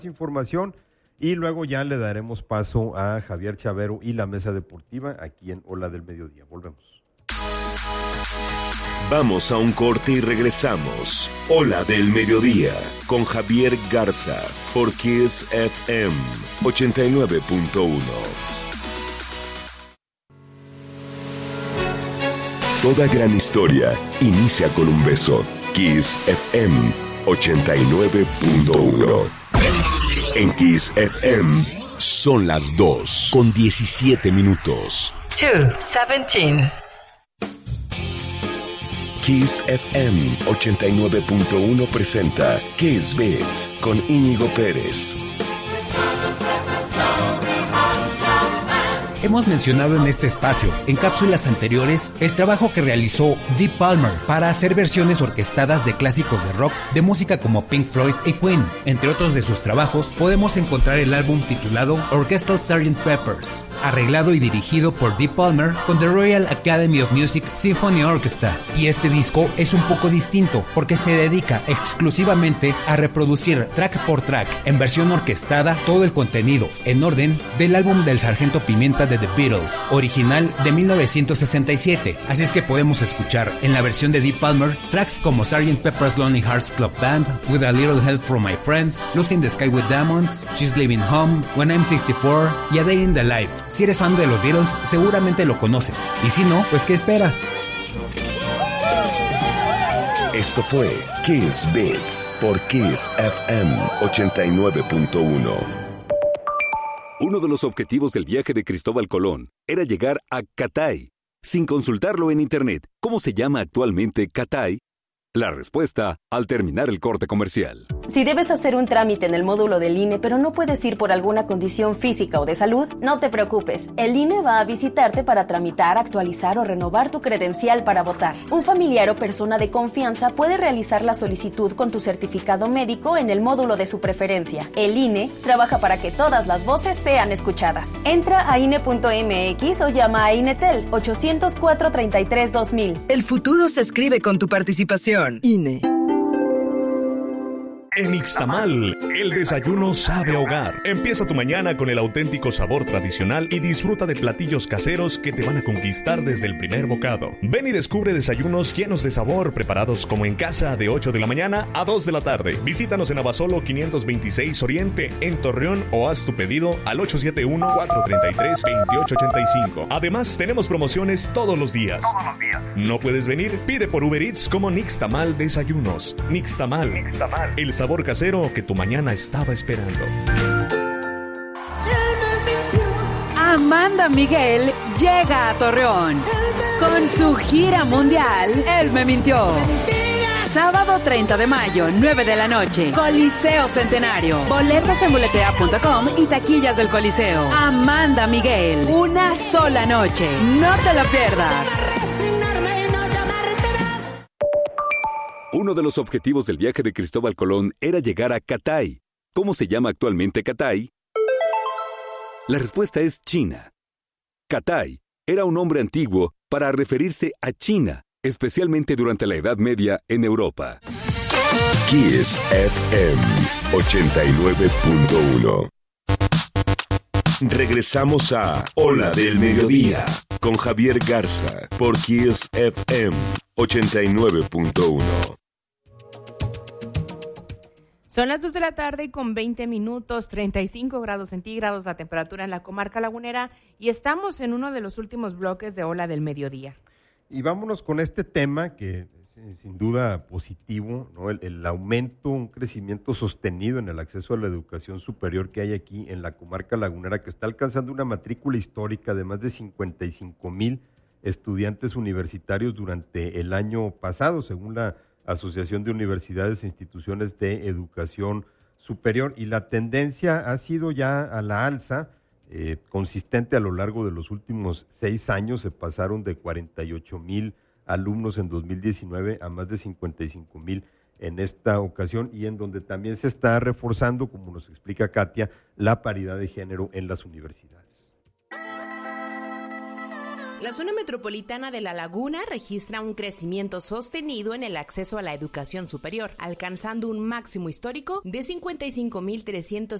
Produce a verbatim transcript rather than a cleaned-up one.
Información y luego ya le daremos paso a Javier Chavero y la mesa deportiva aquí en Ola del Mediodía. Volvemos. Vamos a un corte y regresamos. Ola del Mediodía con Javier Garza por Kiss F M ochenta y nueve punto uno. Toda gran historia inicia con un beso. Kiss F M ochenta y nueve punto uno. En Kiss F M son las dos con diecisiete minutos. dos diecisiete. Kiss F M ochenta y nueve punto uno presenta Kiss Beats con Íñigo Pérez. Hemos mencionado en este espacio, en cápsulas anteriores, el trabajo que realizó Dee Palmer para hacer versiones orquestadas de clásicos de rock, de música como Pink Floyd y Queen. Entre otros de sus trabajos, podemos encontrar el álbum titulado Orchestral sergeant Pepper's, arreglado y dirigido por Dee Palmer con The Royal Academy of Music Symphony Orchestra. Y este disco es un poco distinto porque se dedica exclusivamente a reproducir track por track, en versión orquestada, todo el contenido, en orden, del álbum del Sargento Pimienta de The Beatles, original de mil novecientos sesenta y siete. Así es que podemos escuchar en la versión de Dee Palmer tracks como sergeant Pepper's Lonely Hearts Club Band, With a Little Help from My Friends, Lucy in the Sky with Diamonds, She's Leaving Home, When I'm sixty-four y A Day in the Life. Si eres fan de los Beatles, seguramente lo conoces. Y si no, pues ¿qué esperas? Esto fue Kiss Beats por Kiss F M ochenta y nueve punto uno. Uno de los objetivos del viaje de Cristóbal Colón era llegar a Catay, sin consultarlo en internet. ¿Cómo se llama actualmente Catay? La respuesta al terminar el corte comercial. Si debes hacer un trámite en el módulo del I N E, pero no puedes ir por alguna condición física o de salud, no te preocupes. El I N E va a visitarte para tramitar, actualizar o renovar tu credencial para votar. Un familiar o persona de confianza puede realizar la solicitud con tu certificado médico en el módulo de su preferencia. El I N E trabaja para que todas las voces sean escuchadas. Entra a I N E punto M X o llama a INETEL ochocientos cuatro treinta y tres dos mil. El futuro se escribe con tu participación. I N E. En Ixtamal, el desayuno sabe a hogar. Empieza tu mañana con el auténtico sabor tradicional y disfruta de platillos caseros que te van a conquistar desde el primer bocado. Ven y descubre desayunos llenos de sabor, preparados como en casa de ocho de la mañana a dos de la tarde. Visítanos en Abasolo quinientos veintiséis Oriente, en Torreón, o haz tu pedido al ocho siete uno, cuatro tres tres, dos ocho ocho cinco. Además, tenemos promociones todos los días. Todos los días. ¿No puedes venir? Pide por Uber Eats como Nixtamal Desayunos. Nixtamal, Nixtamal. El sabor casero que tu mañana estaba esperando. Amanda Miguel llega a Torreón con su gira mundial Él me mintió. Sábado treinta de mayo, nueve de la noche, Coliseo Centenario. Boletos en boletea punto com y taquillas del Coliseo. Amanda Miguel, una sola noche. No te la pierdas. Uno de los objetivos del viaje de Cristóbal Colón era llegar a Catay. ¿Cómo se llama actualmente Catay? La respuesta es China. Catay era un nombre antiguo para referirse a China, especialmente durante la Edad Media en Europa. Kiss F M ochenta y nueve punto uno. Regresamos a Ola del Mediodía con Javier Garza por Kiss F M ochenta y nueve punto uno. Son las dos de la tarde y con veinte minutos, treinta y cinco grados centígrados la temperatura en la comarca lagunera, y estamos en uno de los últimos bloques de Ola del Mediodía. Y vámonos con este tema que es sin duda positivo, ¿no? El, el aumento, un crecimiento sostenido en el acceso a la educación superior que hay aquí en la comarca lagunera, que está alcanzando una matrícula histórica de más de cincuenta y cinco mil estudiantes universitarios durante el año pasado, según la Asociación de Universidades e Instituciones de Educación Superior, y la tendencia ha sido ya a la alza, eh, consistente a lo largo de los últimos seis años. Se pasaron de cuarenta y ocho mil alumnos en dos mil diecinueve a más de cincuenta y cinco mil en esta ocasión, y en donde también se está reforzando, como nos explica Katia, la paridad de género en las universidades. La zona metropolitana de La Laguna registra un crecimiento sostenido en el acceso a la educación superior, alcanzando un máximo histórico de cincuenta y cinco mil trescientos